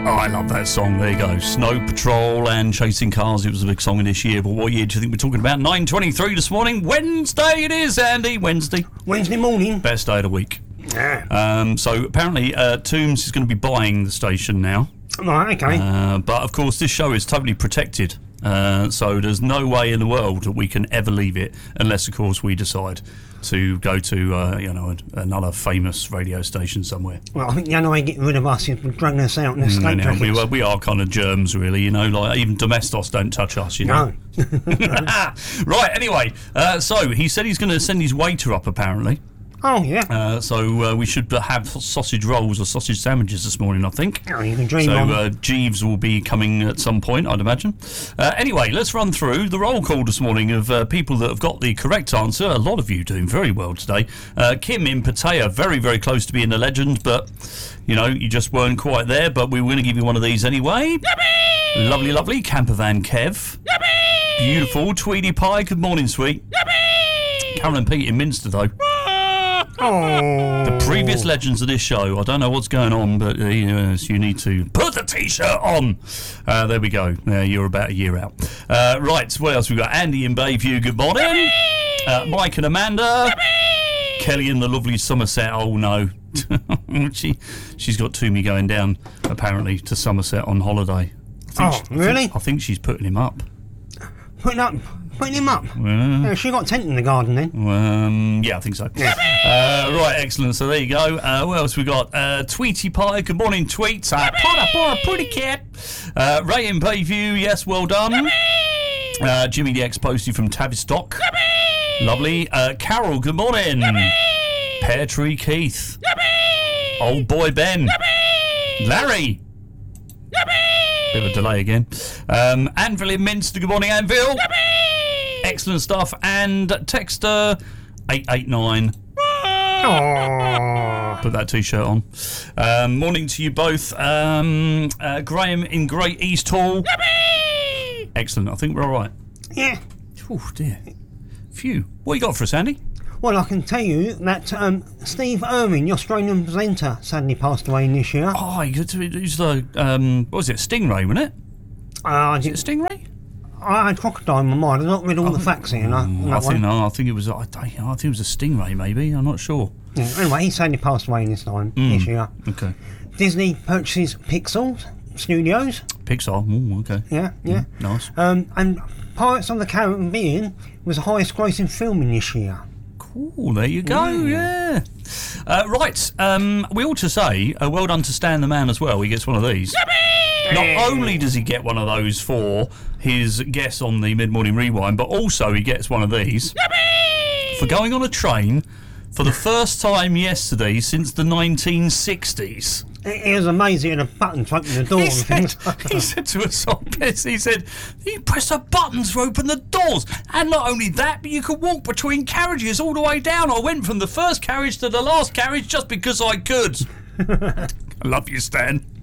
Oh, I love that song. There you go. Snow Patrol and Chasing Cars. It was a big song in this year. But what year do you think we're talking about? 9:23 this morning. Wednesday it is, Andy. Wednesday morning. Best day of the week. Yeah. So apparently Toombs is going to be buying the station now. Right, okay. But of course this show is totally protected. So there's no way in the world that we can ever leave it unless, of course, we decide to go to another famous radio station somewhere. Well, I think the only way to get rid of us is dragging us out in the state jackets. We are kind of germs, really, like even domestos don't touch us, No. Right, anyway, so he said he's going to send his waiter up, apparently. Oh, yeah. So we should have sausage rolls or sausage sandwiches this morning, I think. Oh, you can dream on. So Jeeves will be coming at some point, I'd imagine. Anyway, let's run through the roll call this morning of people that have got the correct answer. A lot of you doing very well today. Kim in Pattaya, very, very close to being a legend, but, you just weren't quite there. But we were going to give you one of these anyway. Yippee! Lovely, lovely. Campervan Kev. Yippee! Beautiful. Tweedy Pie, good morning, sweet. Yippee! Carolyn Pete in Minster, though. Oh. The previous legends of this show, I don't know what's going on, but you need to put the T-shirt on. There we go. You're about a year out. Right, what else we got? Andy in Bayview, good morning. Mike and Amanda. Kelly in the lovely Somerset. Oh no, she's got Toomey going down apparently to Somerset on holiday. Really? I think she's putting him up. Putting him up. She got a tent in the garden then. Yeah, I think so. Right, excellent. So there you go. What else we got? Tweety Pie. Good morning, Tweets. Pot a pretty cat. Ray in Bayview. Yes, well done. Jimmy the Ex-Postie from Tavistock. Lovely. Carol. Good morning. Pear Tree Keith. Old Boy Ben. Larry. Bit of a delay again. Anvil in Minster. Good morning, Anvil. Excellent stuff. And Texter 889. Put that T-shirt on. Morning to you both. Graham in Great East Hall. Yippee! Excellent. I think we're all right. Yeah. Oh dear. Phew. What you got for us, Andy? Well, I can tell you that Steve Irwin, the Australian presenter, sadly passed away this year. Oh, he was the what was it? Stingray, wasn't it? Is it a Stingray? I had crocodile in my mind. I've not read all the facts here. I think it was. I think it was a Stingray. Maybe I'm not sure. Yeah, anyway, he sadly passed away this year. Okay. Disney purchases Pixar Studios. Pixar. Ooh, okay. Yeah. Nice. And Pirates of the Caribbean was the highest grossing film in this year. Cool, there you go, yeah. Right, we ought to say, well done to Stan the Man as well. He gets one of these. Yippee! Not only does he get one of those for his guest on the Mid-Morning Rewind, but also he gets one of these for going on a train for the first time yesterday since the 1960s. It was amazing, and a button to open the door. He said to us on this, he said, you press the buttons to open the doors. And not only that, but you could walk between carriages all the way down. I went from the first carriage to the last carriage just because I could. I love you, Stan.